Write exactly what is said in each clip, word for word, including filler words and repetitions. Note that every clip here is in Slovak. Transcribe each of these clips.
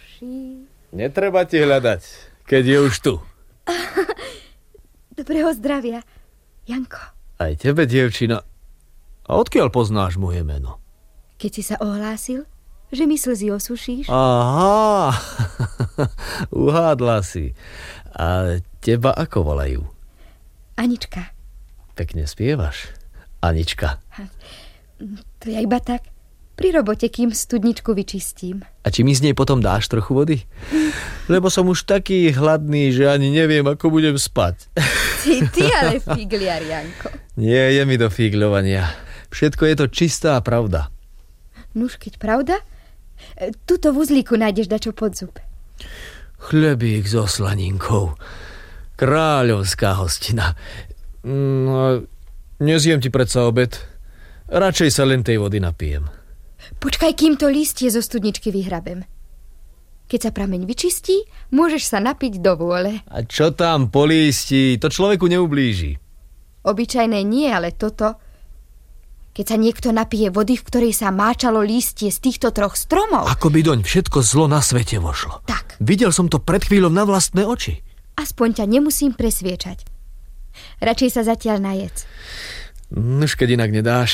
zosuší. Netreba ti hľadať, keď je už tu. Dobrého zdravia, Janko. Aj tebe, dievčina. A odkiaľ poznáš moje meno? Keď si sa ohlásil, že mi slzy osušíš? Aha, uhádla si. A teba ako volajú? Anička. Pekne spievaš, Anička. To je iba tak. Pri robote, kým studničku vyčistím. A či mi z nej potom dáš trochu vody? Lebo som už taký hladný, že ani neviem, ako budem spať. Ty, ty ale figliar, Janko. Nie je mi do figľovania. Všetko je to čistá pravda. Nuž, keď pravda, tuto v uzlíku nájdeš dačo pod zub. Chlebík so slaninkou. Kráľovská hostina. No, nezjem ti predsa obed. Radšej sa len tej vody napijem. Počkaj, kým to listie zo studničky vyhrabem. Keď sa prameň vyčistí, môžeš sa napiť do vôle. A čo tam po lístí? To človeku neublíži. Obyčajné nie, ale toto. Keď sa niekto napije vody, v ktorej sa máčalo lístie z týchto troch stromov. Ako by doň všetko zlo na svete vošlo. Tak. Videl som to pred chvíľou na vlastné oči. Aspoň ťa nemusím presviečať. Radšej sa zatiaľ najedz. Už keď inak nedáš.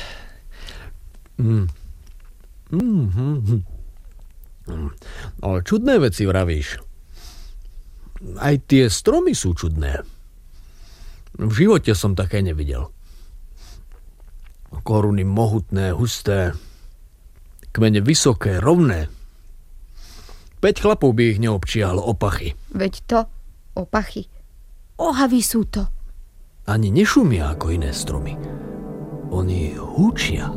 Mm. Mm-hmm. Ale čudné veci vravíš. Aj tie stromy sú čudné. V živote som také nevidel. Koruny mohutné, husté, kmene vysoké, rovné. Päť chlapov by ich neobčiahlo opachy. Veď to, opachy. Ohavy sú to. Ani nešumia ako iné stromy. Oni húčia.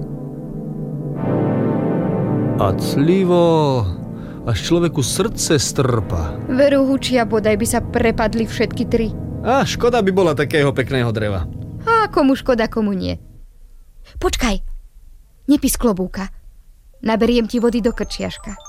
A clivo, až človeku srdce strpa. Veru hučia, bodaj by sa prepadli všetky tri. A škoda by bola takého pekného dreva. A komu škoda, komu nie. Počkaj, nepí z klobúka. Naberiem ti vody do krčiaška.